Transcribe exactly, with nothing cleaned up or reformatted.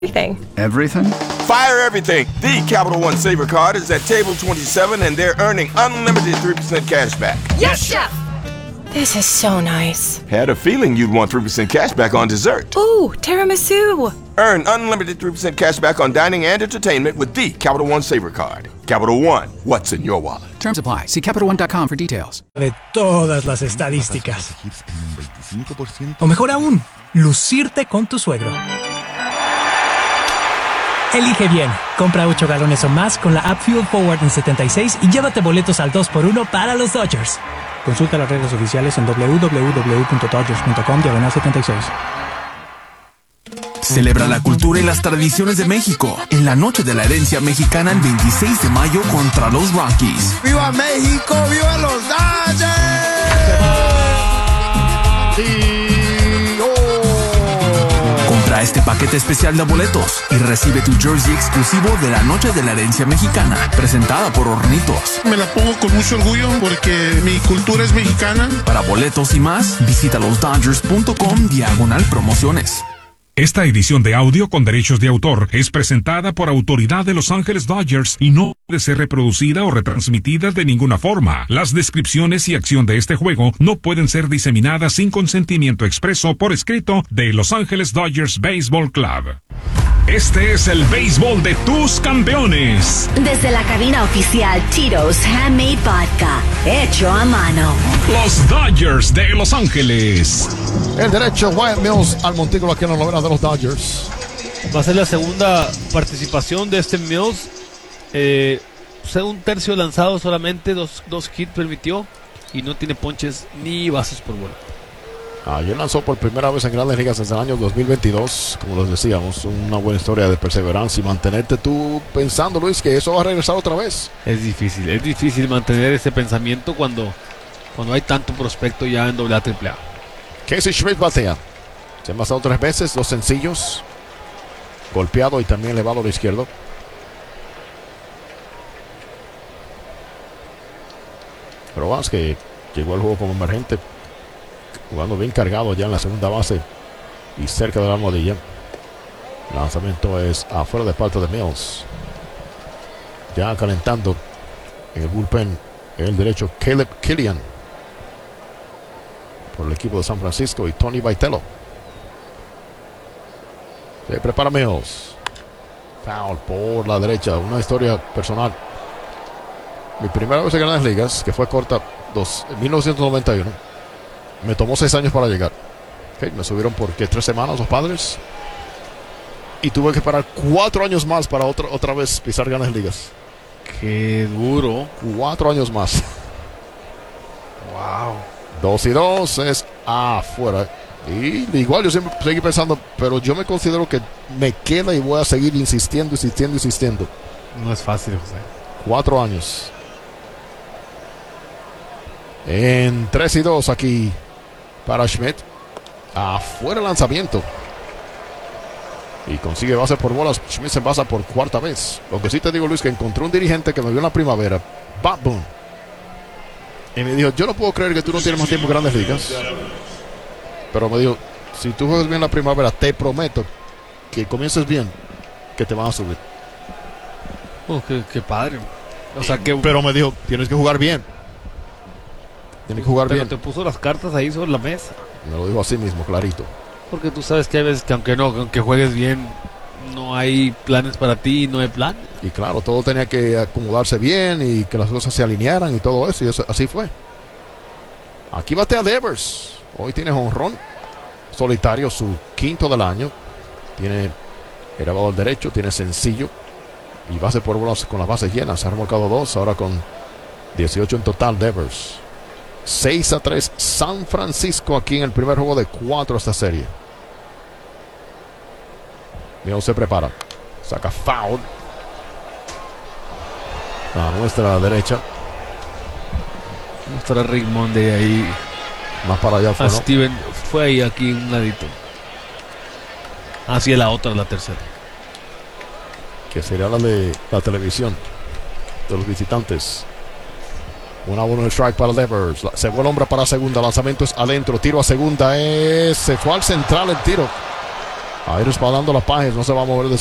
Everything. Everything? Fire everything. The Capital One Saver Card is at table twenty-seven, and they're earning unlimited three percent cash back. Yes, Chef! This is so nice. Had a feeling you'd want three percent cash back on dessert. Ooh, tiramisu. Earn unlimited three percent cash back on dining and entertainment with the Capital One Saver Card. Capital One, what's in your wallet? Terms apply. See Capital One dot com for details. De todas las estadísticas. O mejor aún, lucirte con tu suegro. Elige bien. Compra ocho galones o más con la app Fuel Forward en setenta y seis y llévate boletos al dos por uno para los Dodgers. Consulta las reglas oficiales en doble u doble u doble u punto dodgers punto com diagonal setenta y seis. Celebra la cultura y las tradiciones de México en la Noche de la Herencia Mexicana el veintiséis de mayo contra los Rockies. ¡Viva México! ¡Viva los Dodgers! Compra este paquete especial de boletos y recibe tu jersey exclusivo de la Noche de la Herencia Mexicana, presentada por Hornitos. Me la pongo con mucho orgullo porque mi cultura es mexicana. Para boletos y más, visita los dodgers punto com diagonal promociones. Esta edición de audio con derechos de autor es presentada por autoridad de Los Ángeles Dodgers y no puede ser reproducida o retransmitida de ninguna forma. Las descripciones y acción de este juego no pueden ser diseminadas sin consentimiento expreso por escrito de Los Ángeles Dodgers Baseball Club. Este es el béisbol de tus campeones. Desde la cabina oficial Tito's Handmade Vodka, hecho a mano. Los Dodgers de Los Ángeles. El derecho, Wyatt Mills al montículo aquí en la novena de los Dodgers. Va a ser la segunda participación de este Mills. Eh, un tercio lanzado solamente, dos, dos hits permitió y no tiene ponches ni bases por bola. Ayer lanzó por primera vez en Grandes Ligas desde el año dos mil veintidós. Como les decíamos, una buena historia de perseverancia y mantenerte tú pensando, Luis, que eso va a regresar otra vez. Es difícil, es difícil mantener ese pensamiento cuando, cuando hay tanto prospecto ya en doble A, triple A. Casey Schmidt batea. Se ha pasado tres veces, dos sencillos. Golpeado y también elevado a la izquierda. Pero Vázquez llegó al juego como emergente, jugando bien cargado ya en la segunda base y cerca de la almohadilla. Lanzamiento es afuera de parte de Mills. Ya calentando en el bullpen el derecho Caleb Killian por el equipo de San Francisco y Tony Vitello. Se prepara Mills. Foul por la derecha. Una historia personal. Mi primera vez en Grandes Ligas, que fue corta dos, en mil novecientos noventa y uno. Me tomó seis años para llegar. Okay, me subieron por ¿qué? tres semanas los Padres. Y tuve que esperar cuatro años más para otra, otra vez pisar Grandes Ligas. Qué duro. Cuatro años más. Wow. Dos y dos es afuera. Y igual yo siempre seguí pensando, pero yo me considero que me queda y voy a seguir insistiendo, insistiendo, insistiendo. No es fácil, José. Cuatro años. En tres y dos aquí para Schmidt. Afuera el lanzamiento. Y consigue base por bolas. Schmidt se basa por cuarta vez. Lo que sí te digo, Luis, que encontré un dirigente que me vio en la primavera, Bob Boone, y me dijo, yo no puedo creer que tú no tienes más tiempo en Grandes Ligas. Pero me dijo, si tú juegas bien la primavera, te prometo que comiences bien, que te van a subir. Oh, qué, qué padre. O sea, que... Pero me dijo, tienes que jugar bien. Tienes que jugar Pero bien. te puso las cartas ahí sobre la mesa. Me lo dijo así mismo, clarito. Porque tú sabes que hay veces que aunque no, aunque juegues bien, no hay planes para ti y no hay plan. Y claro, todo tenía que acomodarse bien y que las cosas se alinearan y todo eso. Y eso, así fue. Aquí batea Devers. Hoy tiene jonrón solitario, su quinto del año. Tiene elevado al derecho, tiene sencillo y base por bolas con las bases llenas. Se ha remolcado dos, ahora con dieciocho en total Devers. seis a tres San Francisco aquí en el primer juego de cuatro esta serie. Mills se prepara. Saca foul a nuestra derecha. Nuestra Rick Monday ahí. Más para allá fue, a ¿no? Steven fue ahí, aquí un ladito. Hacia la otra, la tercera. Que sería la de la televisión de los visitantes. Una buena strike para Devers. Se fue el hombre para segunda. Lanzamiento es adentro. Tiro a segunda. Es, se fue al central el tiro. Ahí respaldando las páginas, no se va a mover de